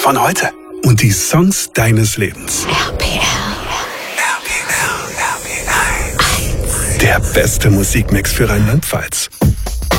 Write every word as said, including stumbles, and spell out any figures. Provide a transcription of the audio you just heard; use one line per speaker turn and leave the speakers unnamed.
von heute und die Songs deines Lebens.
R P R.
Der beste Musikmix für Rheinland-Pfalz.